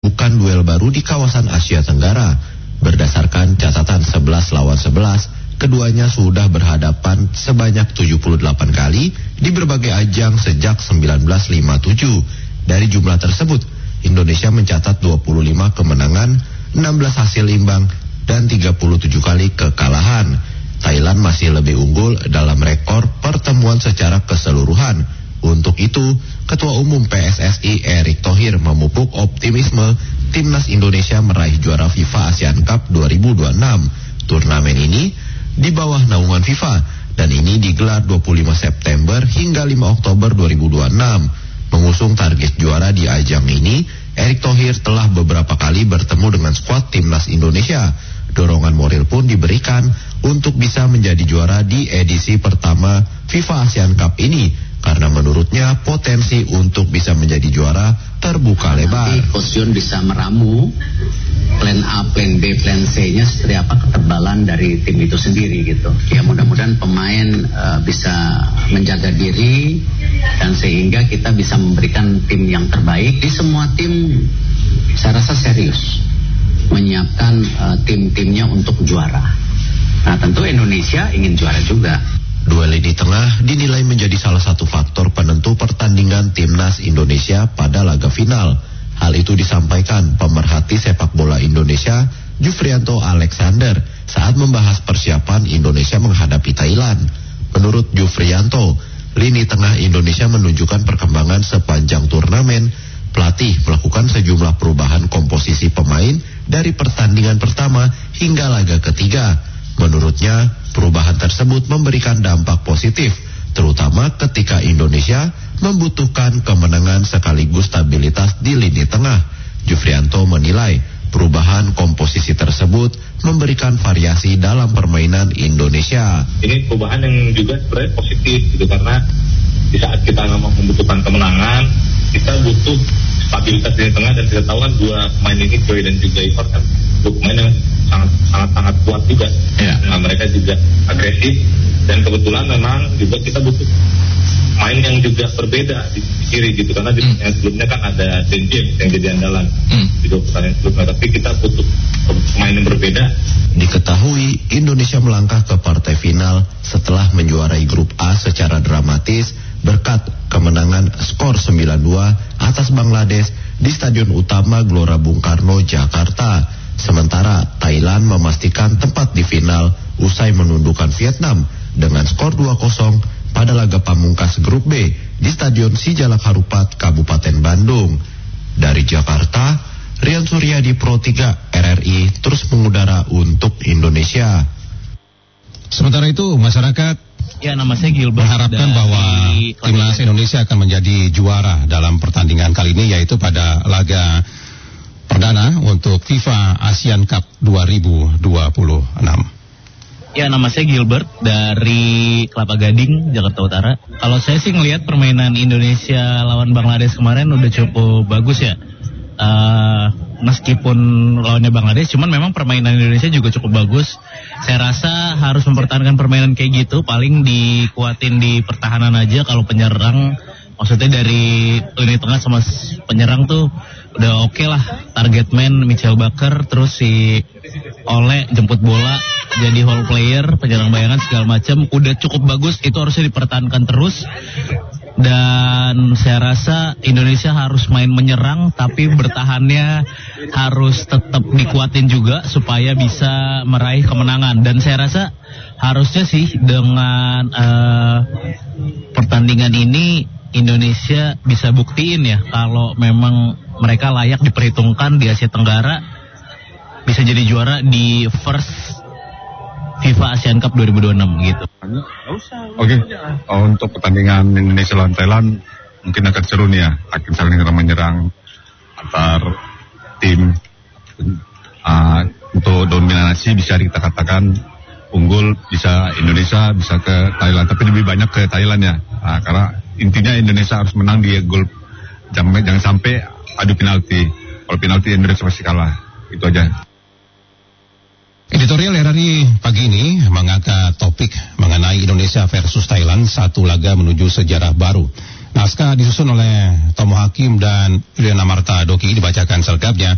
bukan duel baru di kawasan Asia Tenggara. Berdasarkan catatan 11 lawan 11, keduanya sudah berhadapan sebanyak 78 kali di berbagai ajang sejak 1957. Dari jumlah tersebut, Indonesia mencatat 25 kemenangan, 16 hasil imbang, dan 37 kali kekalahan. Thailand masih lebih unggul dalam rekor pertemuan secara keseluruhan. Untuk itu, Ketua Umum PSSI Erick Thohir memupuk optimisme Timnas Indonesia meraih juara FIFA Asian Cup 2026. Turnamen ini di bawah naungan FIFA dan ini digelar 25 September hingga 5 Oktober 2026. Mengusung target juara di ajang ini, Erick Thohir telah beberapa kali bertemu dengan skuad Timnas Indonesia. Dorongan moral pun diberikan untuk bisa menjadi juara di edisi pertama FIFA Asian Cup ini, karena menurutnya potensi untuk bisa menjadi juara terbuka lebar. Coach Yun bisa meramu plan A, plan B, plan C-nya seperti apa ketebalan dari tim itu sendiri gitu. Ya mudah-mudahan pemain bisa menjaga diri dan sehingga kita bisa memberikan tim yang terbaik. Di semua tim saya rasa serius menyiapkan tim-timnya untuk juara. Nah tentu Indonesia ingin juara juga. Duel lini tengah dinilai menjadi salah satu faktor penentu pertandingan Timnas Indonesia pada laga final. Hal itu disampaikan pemerhati sepak bola Indonesia, Jufrianto Alexander, saat membahas persiapan Indonesia menghadapi Thailand. Menurut Jufrianto, lini tengah Indonesia menunjukkan perkembangan sepanjang turnamen. Pelatih melakukan sejumlah perubahan komposisi pemain dari pertandingan pertama hingga laga ketiga. Menurutnya, perubahan tersebut memberikan dampak positif, terutama ketika Indonesia membutuhkan kemenangan sekaligus stabilitas di lini tengah. Jufrianto menilai perubahan komposisi tersebut memberikan variasi dalam permainan Indonesia. Ini perubahan yang juga sebenarnya positif gitu, karena di saat kita membutuhkan kemenangan, kita butuh stabilitas di tengah, dan kita tahu kan dua pemain ini, Joy dan juga Ivar, kan dua pemain yang sangat kuat juga. Nah, mereka juga agresif, dan kebetulan memang juga kita butuh main yang juga berbeda di kiri gitu, karena di yang sebelumnya kan ada Dan James yang jadi andalan di dua pertandingan sebelumnya, tapi kita butuh pemain yang berbeda. Diketahui Indonesia melangkah ke partai final setelah menjuarai grup A secara dramatis berkat kemenangan skor 9-2 atas Bangladesh di Stadion Utama Gelora Bung Karno, Jakarta. Sementara Thailand memastikan tempat di final usai menundukkan Vietnam dengan skor 2-0 pada laga pamungkas grup B di Stadion Sijalak Harupat, Kabupaten Bandung. Dari Jakarta, Rian Suryadi, Pro 3 RRI terus mengudara untuk Indonesia. Sementara itu, masyarakat nama saya Gilbert, mengharapkan bahwa Timnas Indonesia akan menjadi juara dalam pertandingan kali ini, yaitu pada laga perdana untuk FIFA Asian Cup 2026. Nama saya Gilbert dari Kelapa Gading, Jakarta Utara. Kalau saya sih ngelihat permainan Indonesia lawan Bangladesh kemarin udah cukup bagus ya. Meskipun lawannya Bangladesh, cuman memang permainan Indonesia juga cukup bagus. Saya rasa harus mempertahankan permainan kayak gitu, paling dikuatin di pertahanan aja. Kalau penyerang, maksudnya dari lini tengah sama penyerang tuh udah oke lah. Target man Michel Baker, terus si Ole jemput bola jadi whole player, penyerang bayangan segala macam udah cukup bagus. Itu harusnya dipertahankan terus. Dan saya rasa Indonesia harus main menyerang, tapi bertahannya harus tetap dikuatin juga supaya bisa meraih kemenangan. Dan saya rasa harusnya sih dengan pertandingan ini Indonesia bisa buktiin ya kalau memang mereka layak diperhitungkan di Asia Tenggara, bisa jadi juara di first FIFA Asian Cup 2026 gitu. Oke. Untuk pertandingan Indonesia lawan Thailand mungkin akan seru nih ya, akan saling menyerang antar tim. Untuk dominasi bisa kita katakan unggul, bisa Indonesia bisa ke Thailand, tapi lebih banyak ke Thailand ya. Karena intinya Indonesia harus menang di gol, jangan sampai adu penalti. Kalau penalti Indonesia pasti kalah. Itu aja. Editorial RRI pagi ini mengangkat topik mengenai Indonesia versus Thailand, satu laga menuju sejarah baru. Naskah disusun oleh Tomo Hakim dan Juliana Marta Doki, dibacakan selengkapnya